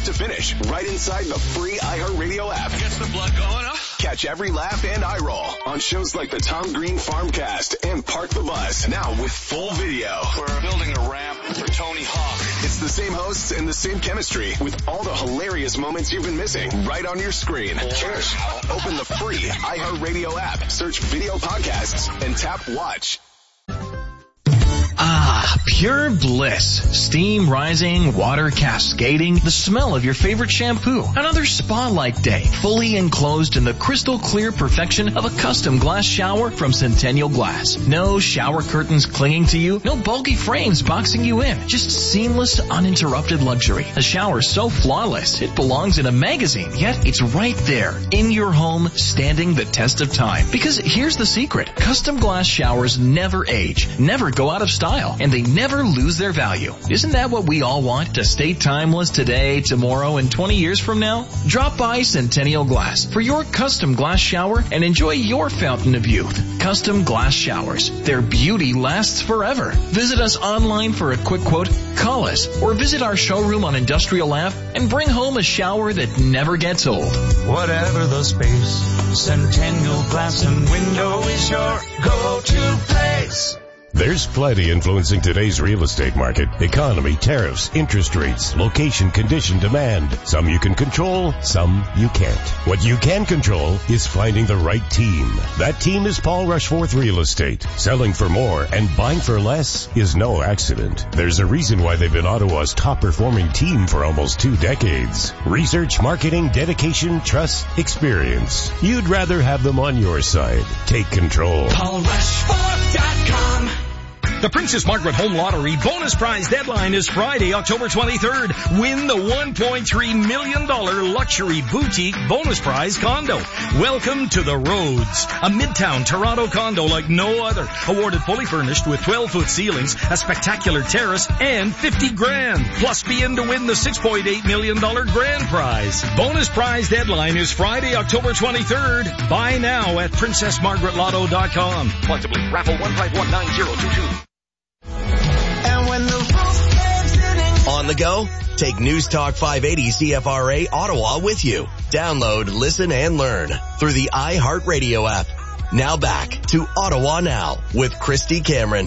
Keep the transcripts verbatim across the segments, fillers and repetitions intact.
start to finish, right inside the free iHeartRadio app. Gets the blood going, huh? Catch every laugh and eye roll on shows like the Tom Green Farmcast and Park the Bus, now with full video. We're building a ramp for Tony Hawk. It's the same hosts and the same chemistry with all the hilarious moments you've been missing right on your screen. Cheers. Open the free iHeartRadio app, search video podcasts, and tap watch. Ah, pure bliss. Steam rising, water cascading, the smell of your favorite shampoo. Another spa-like day, fully enclosed in the crystal clear perfection of a custom glass shower from Centennial Glass. No shower curtains clinging to you, no bulky frames boxing you in. Just seamless, uninterrupted luxury. A shower so flawless, it belongs in a magazine, yet it's right there, in your home, standing the test of time. Because here's the secret. Custom glass showers never age, never go out of style, and they never lose their value. Isn't that what we all want? To stay timeless today, tomorrow, and twenty years from now? Drop by Centennial Glass for your custom glass shower and enjoy your fountain of youth. Custom glass showers. Their beauty lasts forever. Visit us online for a quick quote, call us, or visit our showroom on Industrial Ave and bring home a shower that never gets old. Whatever the space, Centennial Glass and Window is your go-to place. There's plenty influencing today's real estate market. Economy, tariffs, interest rates, location, condition, demand. Some you can control, some you can't. What you can control is finding the right team. That team is Paul Rushforth Real Estate. Selling for more and buying for less is no accident. There's a reason why they've been Ottawa's top performing team for almost two decades. Research, marketing, dedication, trust, experience. You'd rather have them on your side. Take control. Paul Rushforth dot com. The Princess Margaret Home Lottery bonus prize deadline is Friday, October twenty-third. Win the one point three million dollars luxury boutique bonus prize condo. Welcome to the Rhodes, a midtown Toronto condo like no other. Awarded fully furnished with twelve-foot ceilings, a spectacular terrace, and fifty grand. Plus be in to win the six point eight million dollars grand prize. Bonus prize deadline is Friday, October twenty-third. Buy now at princess margaret lotto dot com. Flexibly. Raffle one five one nine zero two two. On the go? Take News Talk five eighty C F R A Ottawa with you. Download, listen, and learn through the iHeartRadio app. Now back to Ottawa Now with Christy Cameron.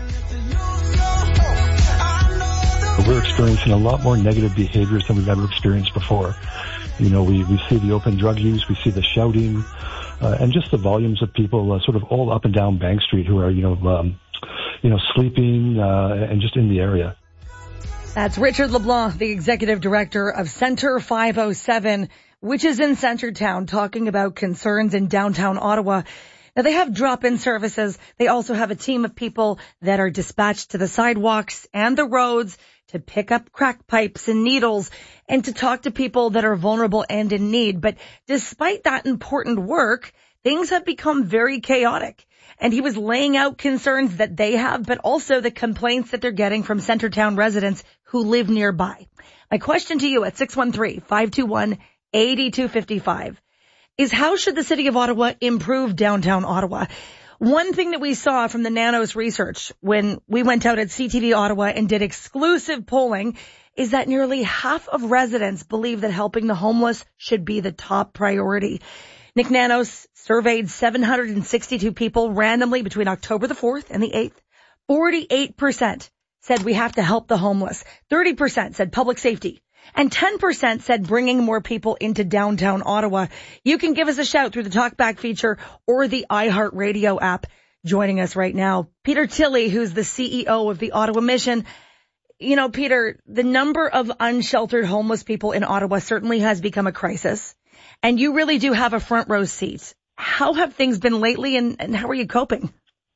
We're experiencing a lot more negative behaviors than we've ever experienced before. You know, we, we see the open drug use, we see the shouting, uh, and just the volumes of people uh, sort of all up and down Bank Street who are, you know, um, you know, sleeping uh, and just in the area. That's Richard LeBlanc, the executive director of Center five oh seven, which is in Centertown, talking about concerns in downtown Ottawa. Now, they have drop-in services. They also have a team of people that are dispatched to the sidewalks and the roads to pick up crack pipes and needles and to talk to people that are vulnerable and in need. But despite that important work, things have become very chaotic. And he was laying out concerns that they have, but also the complaints that they're getting from Centertown residents who live nearby. My question to you at six one three, five two one, eight two five five is, how should the city of Ottawa improve downtown Ottawa? One thing that we saw from the Nanos research when we went out at C T V Ottawa and did exclusive polling is that nearly half of residents believe that helping the homeless should be the top priority. Nick Nanos surveyed seven hundred sixty-two people randomly between October the fourth and the eighth. forty-eight percent said we have to help the homeless. thirty percent said public safety. And ten percent said bringing more people into downtown Ottawa. You can give us a shout through the Talkback feature or the iHeartRadio app. Joining us right now, Peter Tilley, who's the C E O of the Ottawa Mission. You know, Peter, the number of unsheltered homeless people in Ottawa certainly has become a crisis. And you really do have a front row seat. How have things been lately, and, and how are you coping?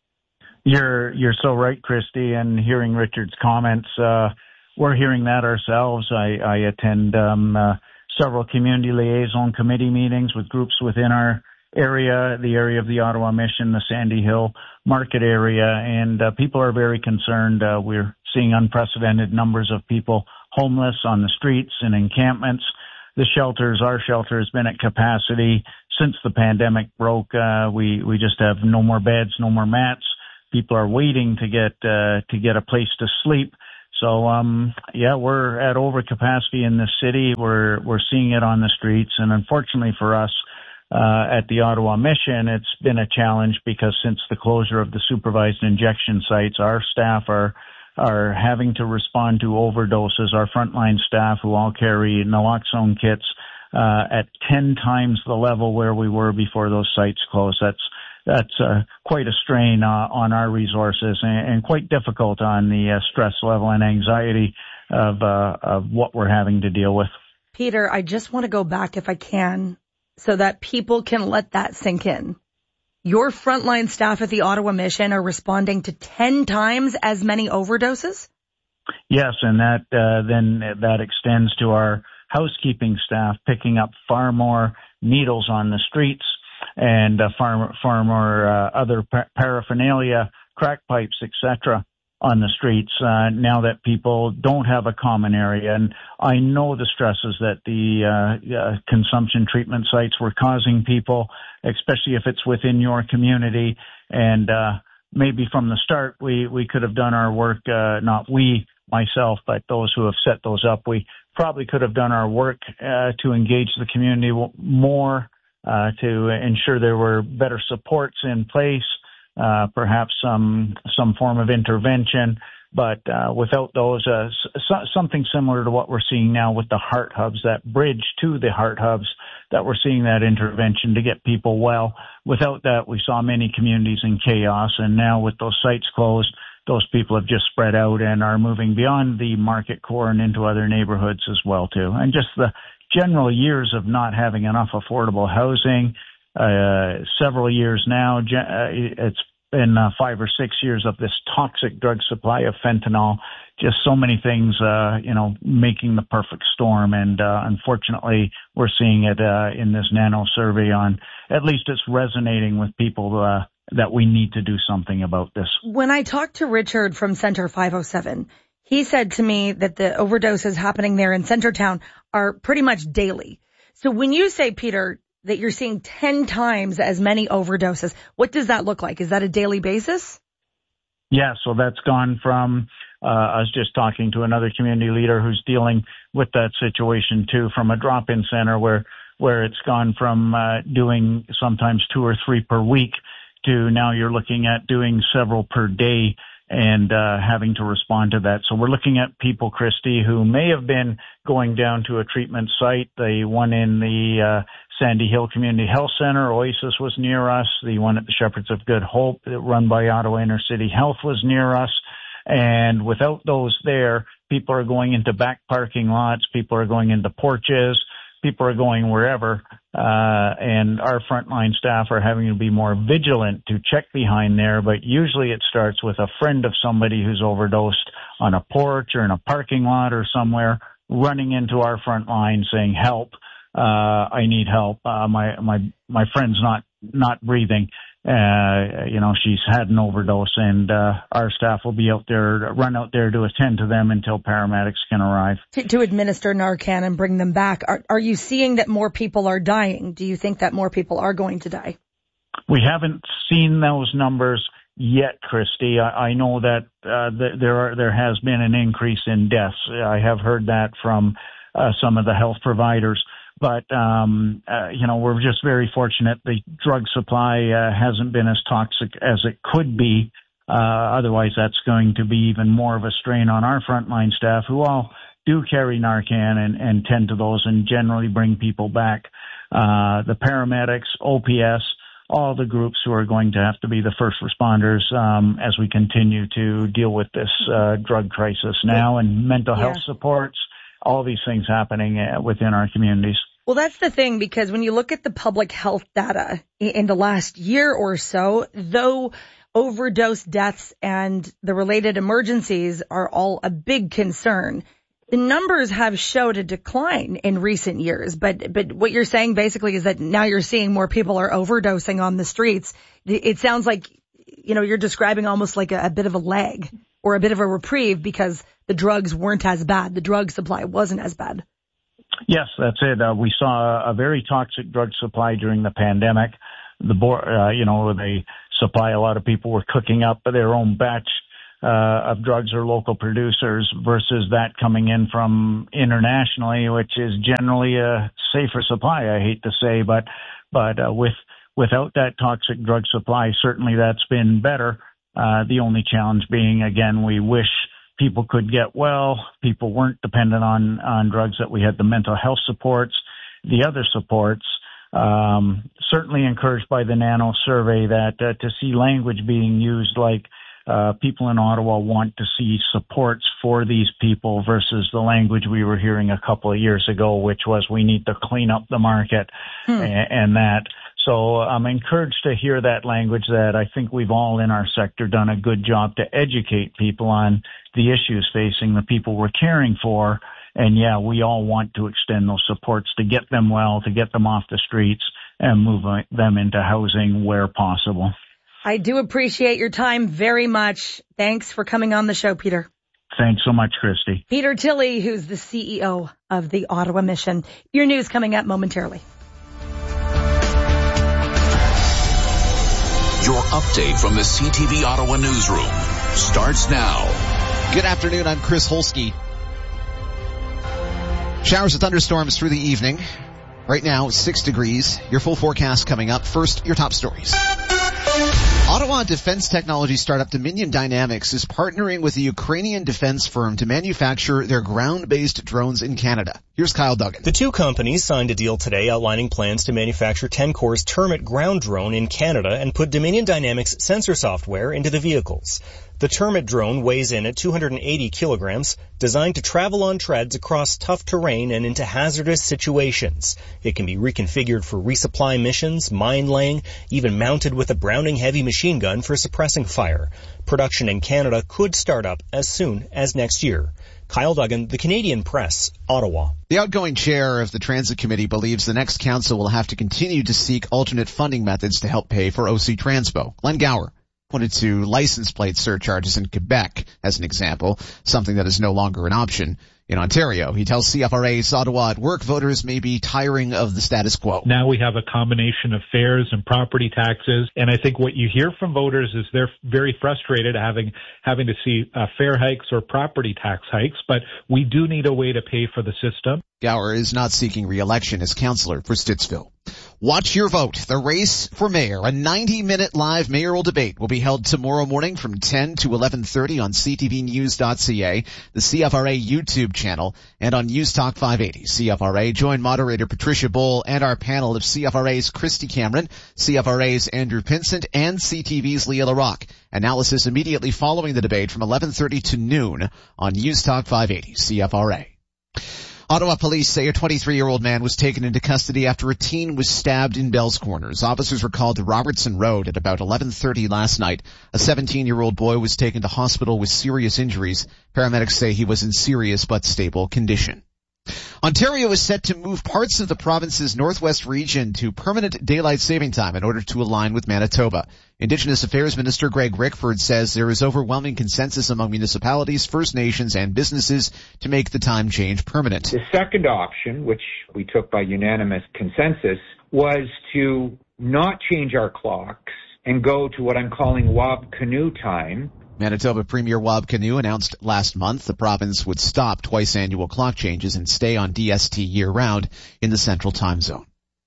You're you're so right, Christy, and hearing Richard's comments, uh, we're hearing that ourselves. I, I attend um, uh, several community liaison committee meetings with groups within our area, the area of the Ottawa Mission, the Sandy Hill market area, and uh, people are very concerned. Uh, we're seeing unprecedented numbers of people homeless on the streets and encampments. The shelters, our shelter has been at capacity since the pandemic broke. Uh, we, we just have no more beds, no more mats. People are waiting to get, uh, to get a place to sleep. So, um, yeah, we're at overcapacity in this city. We're, we're seeing it on the streets. And unfortunately for us, uh, at the Ottawa Mission, it's been a challenge because since the closure of the supervised injection sites, our staff are, are having to respond to overdoses. Our frontline staff, who all carry naloxone kits, uh, at ten times the level where we were before those sites closed. That's, That's uh, quite a strain uh, on our resources and, and quite difficult on the uh, stress level and anxiety of, uh, of what we're having to deal with. Peter, I just want to go back, if I can, so that people can let that sink in. Your frontline staff at the Ottawa Mission are responding to ten times as many overdoses? Yes, and that uh, then that extends to our housekeeping staff picking up far more needles on the streets and uh, far, far more uh, other par- paraphernalia, crack pipes, et cetera, on the streets uh, now that people don't have a common area. And I know the stresses that the uh, uh, consumption treatment sites were causing people, especially if it's within your community. And uh, maybe from the start, we, we could have done our work, uh, not we, myself, but those who have set those up. We probably could have done our work uh, to engage the community more, Uh, to ensure there were better supports in place, uh, perhaps some some form of intervention. But uh, without those, uh, so, something similar to what we're seeing now with the heart hubs, that bridge to the heart hubs, that we're seeing that intervention to get people well. Without that, we saw many communities in chaos. And now with those sites closed, those people have just spread out and are moving beyond the market core and into other neighborhoods as well, too. And just the general years of not having enough affordable housing, uh, several years now. Uh, it's been uh, five or six years of this toxic drug supply of fentanyl. Just so many things, uh, you know, making the perfect storm. And uh, unfortunately, we're seeing it uh, in this nano survey on, at least it's resonating with people uh, that we need to do something about this. When I talked to Richard from Center five oh seven, he said to me that the overdoses happening there in Centertown are pretty much daily. So when you say, Peter, that you're seeing ten times as many overdoses, what does that look like? Is that a daily basis? Yeah, so that's gone from, uh, I was just talking to another community leader who's dealing with that situation too, from a drop-in center where, where it's gone from, uh, doing sometimes two or three per week to now you're looking at doing several per day and uh having to respond to that. So we're looking at people, Christy, who may have been going down to a treatment site. The one in the uh Sandy Hill Community Health Center, Oasis, was near us. The one at the Shepherds of Good Hope, run by Ottawa Inner City Health, was near us. And without those there, people are going into back parking lots, people are going into porches, people are going wherever, uh, and our frontline staff are having to be more vigilant to check behind there, but usually it starts with a friend of somebody who's overdosed on a porch or in a parking lot or somewhere, running into our front line saying, help, uh, I need help, uh, my, my, my friend's not, not breathing. Uh, you know, she's had an overdose, and uh, our staff will be out there, run out there to attend to them until paramedics can arrive. To, to administer Narcan and bring them back. Are, are you seeing that more people are dying? Do you think that more people are going to die? We haven't seen those numbers yet, Christy. I, I know that uh, th- there are, there has been an increase in deaths. I have heard that from uh, some of the health providers. But, um, uh, you know, we're just very fortunate. The drug supply uh, hasn't been as toxic as it could be. Uh, otherwise, that's going to be even more of a strain on our frontline staff, who all do carry Narcan and, and tend to those and generally bring people back. Uh, the paramedics, O P S, all the groups who are going to have to be the first responders um, as we continue to deal with this uh, drug crisis now, and mental yeah. health supports. All these things happening uh, within our communities. Well, that's the thing, because when you look at the public health data in the last year or so, though overdose deaths and the related emergencies are all a big concern, the numbers have showed a decline in recent years. But but what you're saying basically is that now you're seeing more people are overdosing on the streets. It sounds like, you know, you're describing almost like a, a bit of a lag or a bit of a reprieve because the drugs weren't as bad. The drug supply wasn't as bad. Yes, that's it. Uh, we saw a very toxic drug supply during the pandemic. The, uh, you know, the supply, a lot of people were cooking up their own batch uh, of drugs or local producers versus that coming in from internationally, which is generally a safer supply, I hate to say, but, but, uh, with, without that toxic drug supply, certainly that's been better. Uh, the only challenge being, again, we wish people could get well. People weren't dependent on, on drugs, that we had the mental health supports, the other supports. Um, certainly encouraged by the Nano survey that uh, to see language being used like uh, people in Ottawa want to see supports for these people versus the language we were hearing a couple of years ago, which was we need to clean up the market hmm. and, and that. So I'm encouraged to hear that language, that I think we've all in our sector done a good job to educate people on the issues facing the people we're caring for. And yeah, we all want to extend those supports to get them well, to get them off the streets and move them into housing where possible. I do appreciate your time very much. Thanks for coming on the show, Peter. Thanks so much, Christy. Peter Tilley, who's the C E O of the Ottawa Mission. Your news coming up momentarily. Your update from the C T V Ottawa newsroom starts now. Good afternoon. I'm Chris Holsky. Showers and thunderstorms through the evening. Right now, six degrees. Your full forecast coming up. First, your top stories. Ottawa defense technology startup Dominion Dynamics is partnering with a Ukrainian defense firm to manufacture their ground-based drones in Canada. Here's Kyle Duggan. The two companies signed a deal today outlining plans to manufacture Tencor's Termit ground drone in Canada and put Dominion Dynamics sensor software into the vehicles. The Termit drone weighs in at two hundred eighty kilograms, designed to travel on treads across tough terrain and into hazardous situations. It can be reconfigured for resupply missions, mine laying, even mounted with a Browning heavy machine gun for suppressing fire. Production in Canada could start up as soon as next year. Kyle Duggan, The Canadian Press, Ottawa. The outgoing chair of the Transit Committee believes the next council will have to continue to seek alternate funding methods to help pay for O C Transpo. Glenn Gower pointed to license plate surcharges in Quebec as an example, something that is no longer an option in Ontario. He tells C F R A's Ottawa at Work voters may be tiring of the status quo. Now we have a combination of fares and property taxes, and I think what you hear from voters is they're very frustrated having having to see uh, fare hikes or property tax hikes, but we do need a way to pay for the system. Gower is not seeking re-election as councillor for Stittsville. Watch your vote. The race for mayor, a ninety-minute live mayoral debate, will be held tomorrow morning from ten to eleven thirty on c t v news dot c a, the C F R A YouTube channel, and on News Talk five eighty. C F R A join moderator Patricia Bull and our panel of C F R A's Christy Cameron, C F R A's Andrew Pinsent, and C T V's Leah LaRocque. Analysis immediately following the debate from eleven thirty to noon on News Talk five eighty, C F R A. Ottawa police say a twenty-three-year-old man was taken into custody after a teen was stabbed in Bell's Corners. Officers were called to Robertson Road at about eleven thirty last night. A seventeen-year-old boy was taken to hospital with serious injuries. Paramedics say he was in serious but stable condition. Ontario is set to move parts of the province's northwest region to permanent daylight saving time in order to align with Manitoba. Indigenous Affairs Minister Greg Rickford says there is overwhelming consensus among municipalities, First Nations, and businesses to make the time change permanent. The second option, which we took by unanimous consensus, was to not change our clocks and go to what I'm calling W A B canoe time. Manitoba Premier Wab Kinew announced last month the province would stop twice annual clock changes and stay on D S T year-round in the Central Time Zone.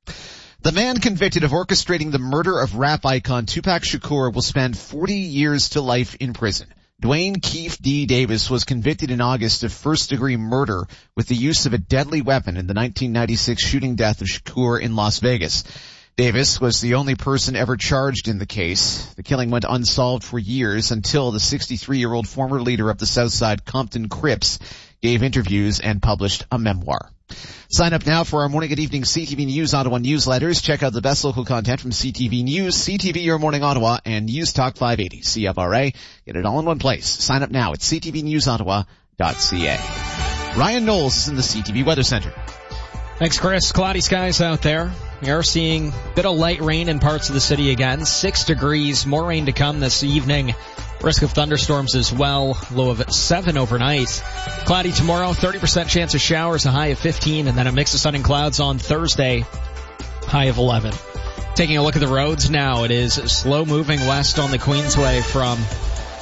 The man convicted of orchestrating the murder of rap icon Tupac Shakur will spend forty years to life in prison. Dwayne Keefe D. Davis was convicted in August of first-degree murder with the use of a deadly weapon in the nineteen ninety-six shooting death of Shakur in Las Vegas. Davis was the only person ever charged in the case. The killing went unsolved for years until the sixty-three-year-old former leader of the Southside Compton Crips gave interviews and published a memoir. Sign up now for our morning and evening C T V News Ottawa newsletters. Check out the best local content from C T V News, C T V Your Morning Ottawa, and News Talk five eighty, C F R A. Get it all in one place. Sign up now at c t v news ottawa dot c a. Ryan Knowles is in the C T V Weather Center. Thanks, Chris. Cloudy skies out there. We are seeing a bit of light rain in parts of the city again. Six degrees, more rain to come this evening. Risk of thunderstorms as well. Low of seven overnight. Cloudy tomorrow, thirty percent chance of showers, a high of fifteen, and then a mix of sun and clouds on Thursday, high of eleven. Taking a look at the roads now, it is slow moving west on the Queensway from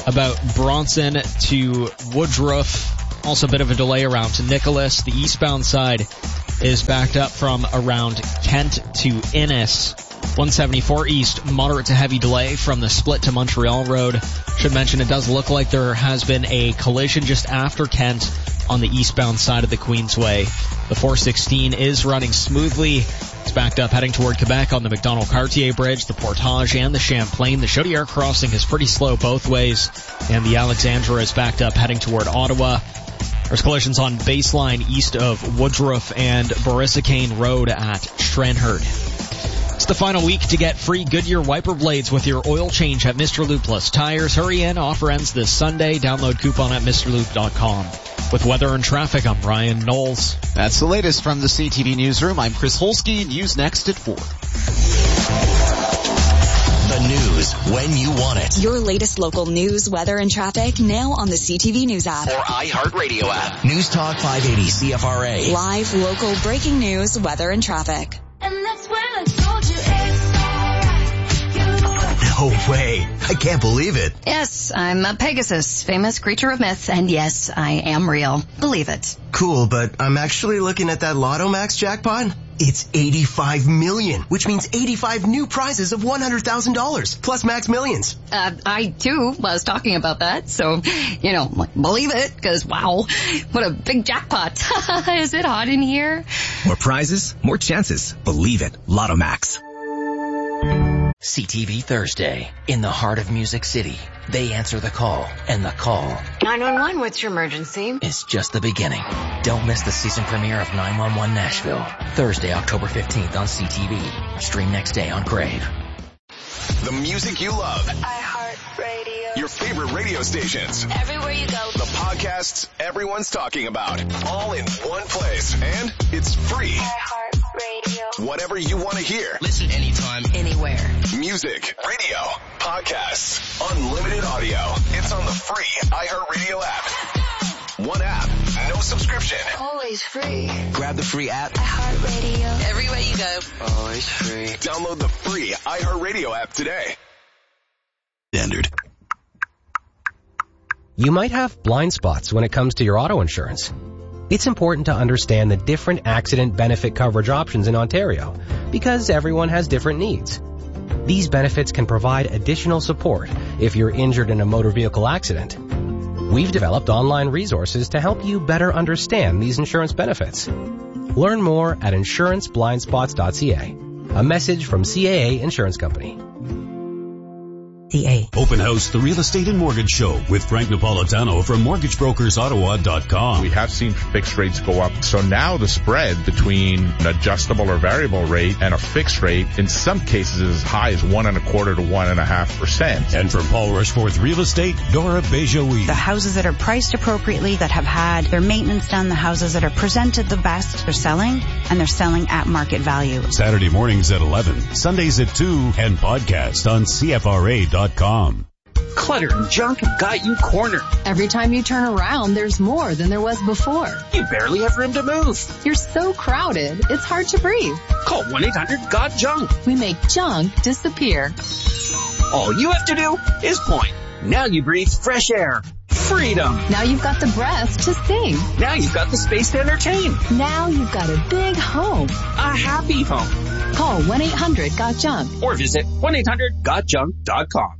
about Bronson to Woodruff. Also a bit of a delay around to Nicholas. The eastbound side is backed up from around Kent to Innis. one seventy-four east, moderate to heavy delay from the split to Montreal Road. Should mention it does look like there has been a collision just after Kent on the eastbound side of the Queensway. The four sixteen is running smoothly. It's backed up heading toward Quebec on the Macdonald-Cartier Bridge, the Portage, and the Champlain. The Chaudière crossing is pretty slow both ways, and the Alexandra is backed up heading toward Ottawa. There's collisions on Baseline east of Woodruff and Borrisicane Road at Stranherd. It's the final week to get free Goodyear wiper blades with your oil change at Mister Lube Plus Tires. Hurry in. Offer ends this Sunday. Download coupon at Mr Lube dot com. With weather and traffic, I'm Ryan Knowles. That's the latest from the C T V Newsroom. I'm Chris Holsky. News next at four. The news when you want it. Your latest local news, weather, and traffic now on the C T V News app. Or iHeartRadio app. News Talk five eighty C F R A. Live, local, breaking news, weather, and traffic. And that's when I told you it's alright. You No way. I can't believe it. Yes, I'm a Pegasus, famous creature of myth, and yes, I am real. Believe it. Cool, but I'm actually looking at that Lotto Max jackpot. It's eighty-five million, which means eighty-five new prizes of one hundred thousand dollars, plus Max Millions. Uh, I, too, was talking about that, so, you know, believe it, because, wow, what a big jackpot. Is it hot in here? More prizes, more chances. Believe it. Lotto Max. C T V Thursday. In the heart of Music City, they answer the call, and the call nine one one, what's your emergency? is just the beginning. Don't miss the season premiere of nine one one Nashville, Thursday, October fifteenth on C T V. Stream next day on Crave. The music you love. iHeartRadio. Your favorite radio stations. Everywhere you go. The podcasts everyone's talking about. All in one place. And it's free. iHeartRadio. Whatever you want to hear. Listen anytime, anywhere. Music, radio, podcasts, unlimited audio. It's on the free iHeartRadio app. One app, no subscription. Always free. Grab the free app. iHeartRadio. Everywhere you go. Always free. Download the free iHeartRadio app today. Standard. You might have blind spots when it comes to your auto insurance. It's important to understand the different accident benefit coverage options in Ontario because everyone has different needs. These benefits can provide additional support if you're injured in a motor vehicle accident. We've developed online resources to help you better understand these insurance benefits. Learn more at insurance blind spots dot c a. A message from C A A Insurance Company. C A. Open House, the Real Estate and Mortgage Show with Frank Napolitano from mortgage brokers ottawa dot com. We have seen fixed rates go up. So now the spread between an adjustable or variable rate and a fixed rate in some cases is as high as one and a quarter to one and a half percent. And from Paul Rushforth Real Estate, Dora Bejoui. The houses that are priced appropriately, that have had their maintenance done, the houses that are presented the best, they're selling, and they're selling at market value. Saturday mornings at eleven, Sundays at two, and podcast on C F R A dot com. Clutter and junk have got you cornered. Every time you turn around, there's more than there was before. You barely have room to move. You're so crowded, it's hard to breathe. Call one eight hundred got junk. We make junk disappear. All you have to do is point. Now you breathe fresh air. Freedom. Now you've got the breath to sing. Now you've got the space to entertain. Now you've got a big home. A happy home. Call one eight hundred got junk. Or visit one eight hundred got junk dot com.